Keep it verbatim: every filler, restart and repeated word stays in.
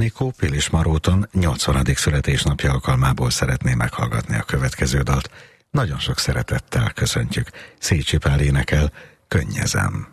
Anikó Pilismaróton nyolcvanadik születésnapja alkalmából szeretné meghallgatni a következő dalt. Nagyon sok szeretettel köszöntjük. Szécsi Pál énekel, Könnyezem.